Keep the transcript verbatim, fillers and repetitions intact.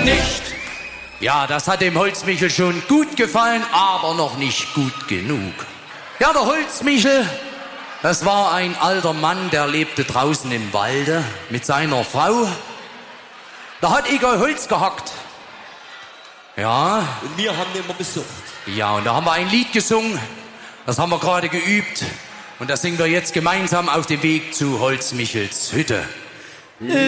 nicht. Ja, das hat dem Holzmichel schon gut gefallen, aber noch nicht gut genug. Ja, der Holzmichel, das war ein alter Mann, der lebte draußen im Walde mit seiner Frau. Da hat Igor Holz gehackt. Ja. Und wir haben ihn immer besucht. Ja, und da haben wir ein Lied gesungen. Das haben wir gerade geübt. Und das singen wir jetzt gemeinsam auf dem Weg zu Holzmichels Hütte.